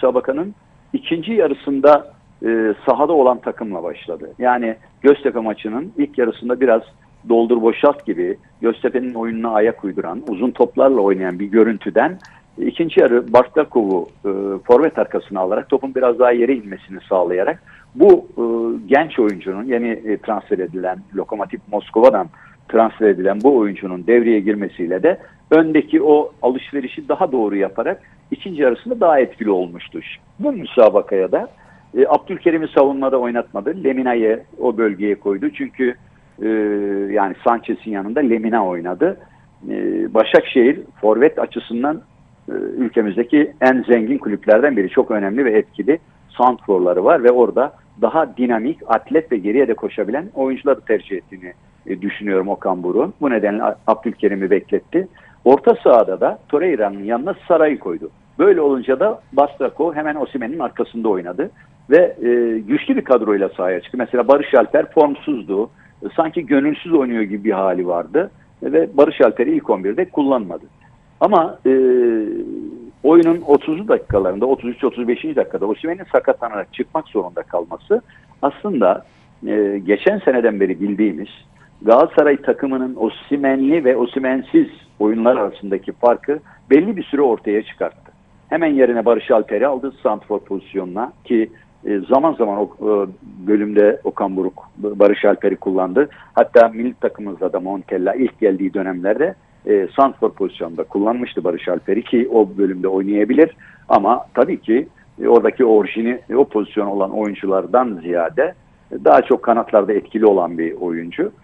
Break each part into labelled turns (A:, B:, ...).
A: müsabakanın ikinci yarısında sahada olan takımla başladı. Yani Göztepe maçının ilk yarısında biraz doldur boşalt gibi Göztepe'nin oyununa ayak uyduran, uzun toplarla oynayan bir görüntüden ikinci yarı Bartlakov'u forvet arkasına alarak topun biraz daha yere inmesini sağlayarak bu genç oyuncunun yeni transfer edilen Lokomotiv Moskova'dan transfer edilen bu oyuncunun devreye girmesiyle de öndeki o alışverişi daha doğru yaparak ikinci yarısında daha etkili olmuştu. Bu müsabakaya da Abdülkerim'i savunmada oynatmadı. Lemina'yı o bölgeye koydu. Çünkü yani Sanchez'in yanında Lemina oynadı. Başakşehir forvet açısından ülkemizdeki en zengin kulüplerden biri. Çok önemli ve etkili santrforları var ve orada daha dinamik, atlet ve geriye de koşabilen oyuncuları tercih ettiğini düşünüyorum Okan Buruk'un. Bu nedenle Abdülkerim'i bekletti. Orta sahada da Torreira'nın yanına Saray'ı koydu. Böyle olunca da Bastrako hemen Osimhen'in arkasında oynadı. Ve güçlü bir kadroyla sahaya çıktı. Mesela Barış Alper formsuzdu. Sanki gönülsüz oynuyor gibi bir hali vardı. Ve Barış Alper'i ilk 11'de kullanmadı. Ama oyunun 30 dakikalarında, 33-35. dakikada Osimhen'in sakatlanarak çıkmak zorunda kalması aslında geçen seneden beri bildiğimiz Galatasaray takımının Osimhen'li ve Osimhen'siz oyunlar arasındaki farkı belli bir süre ortaya çıkarttı. Hemen yerine Barış Alper'i aldı santrfor pozisyonuna ki zaman zaman o bölümde Okan Buruk Barış Alper'i kullandı. Hatta milli takımımızda da Montella ilk geldiği dönemlerde santrfor pozisyonunda kullanmıştı Barış Alper'i ki o bölümde oynayabilir. Ama tabii ki oradaki orijini o pozisyon olan oyunculardan ziyade daha çok kanatlarda etkili olan bir oyuncu.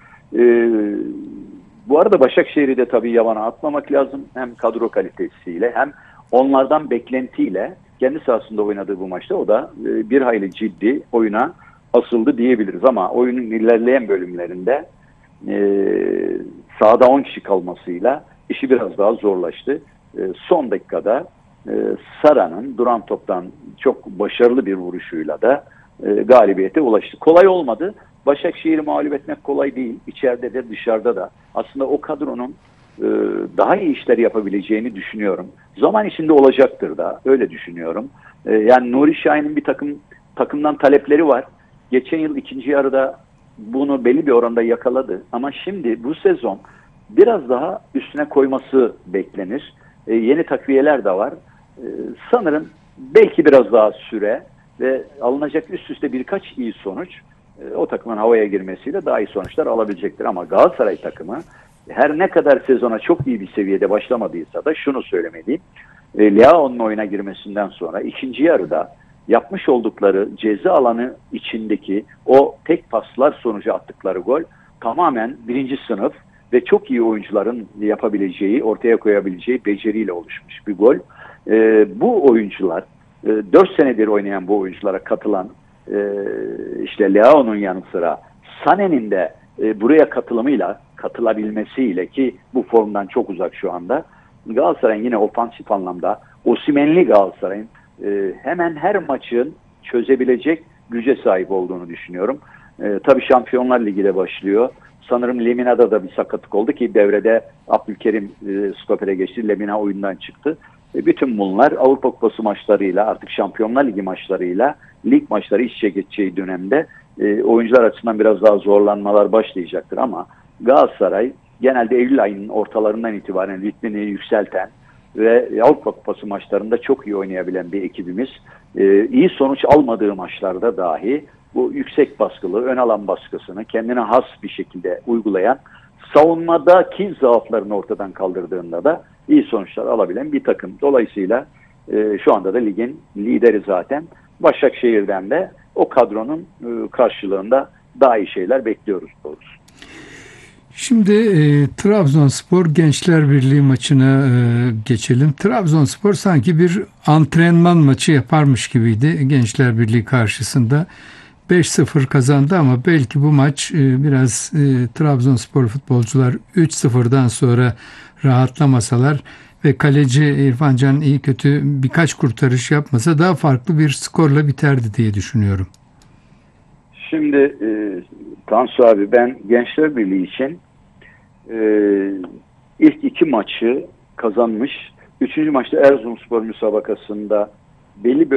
A: Bu arada Başakşehir'i de tabii yabana atmamak lazım. Hem kadro kalitesiyle hem onlardan beklentiyle kendi sahasında oynadığı bu maçta o da bir hayli ciddi oyuna asıldı diyebiliriz. Ama oyunun ilerleyen bölümlerinde sahada 10 kişi kalmasıyla işi biraz daha zorlaştı. Son dakikada Sara'nın duran toptan çok başarılı bir vuruşuyla da galibiyete ulaştı. Kolay olmadı. Başakşehir'i mağlup etmek kolay değil. İçeride de dışarıda da. Aslında o kadronun daha iyi işler yapabileceğini düşünüyorum. Zaman içinde olacaktır da. Öyle düşünüyorum. Yani Nuri Şahin'in bir takımdan talepleri var. Geçen yıl ikinci yarıda bunu belli bir oranda yakaladı. Ama şimdi bu sezon biraz daha üstüne koyması beklenir. Yeni takviyeler de var. Sanırım belki biraz daha süre ve alınacak üst üste birkaç iyi sonuç o takımın havaya girmesiyle daha iyi sonuçlar alabilecektir. Ama Galatasaray takımı her ne kadar sezona çok iyi bir seviyede başlamadıysa da şunu söylemeliyim. Leao'nun oyuna girmesinden sonra ikinci yarıda yapmış oldukları ceza alanı içindeki o tek paslar sonucu attıkları gol tamamen birinci sınıf ve çok iyi oyuncuların yapabileceği, ortaya koyabileceği beceriyle oluşmuş bir gol. Bu oyuncular 4 senedir oynayan bu oyunculara katılan işte Leao'nun yanı sıra Sané'nin de buraya katılabilmesiyle ki bu formdan çok uzak şu anda Galatasaray'ın yine ofansif anlamda Osimhen'li Galatasaray'ın hemen her maçın çözebilecek güce sahip olduğunu düşünüyorum. Tabii Şampiyonlar Ligi de başlıyor. Sanırım Lemina'da da bir sakatlık oldu ki devrede Abdülkerim stopere geçti. Lemina oyundan çıktı. Bütün bunlar Avrupa Kupası maçlarıyla artık Şampiyonlar Ligi maçlarıyla lig maçları iç içe geçeceği dönemde oyuncular açısından biraz daha zorlanmalar başlayacaktır ama Galatasaray genelde Eylül ayının ortalarından itibaren ritmini yükselten ve Avrupa Kupası maçlarında çok iyi oynayabilen bir ekibimiz. İyi sonuç almadığı maçlarda dahi bu yüksek baskılı, ön alan baskısını kendine has bir şekilde uygulayan, savunmadaki zaaflarını ortadan kaldırdığında da iyi sonuçlar alabilen bir takım. Dolayısıyla şu anda da ligin lideri zaten. Başakşehir'den de o kadronun karşılığında daha iyi şeyler bekliyoruz doğrusu.
B: Şimdi Trabzonspor Gençler Birliği maçına geçelim. Trabzonspor sanki bir antrenman maçı yaparmış gibiydi Gençler Birliği karşısında. 5-0 kazandı ama belki bu maç biraz Trabzonspor futbolcular 3-0'dan sonra rahatlamasalar ve kaleci İrfan Can iyi kötü birkaç kurtarış yapmasa daha farklı bir skorla biterdi diye düşünüyorum.
A: Şimdi Tansu abi ben Gençler Birliği için ilk 2 maçı kazanmış. 3. maçta Erzurumspor müsabakasında belli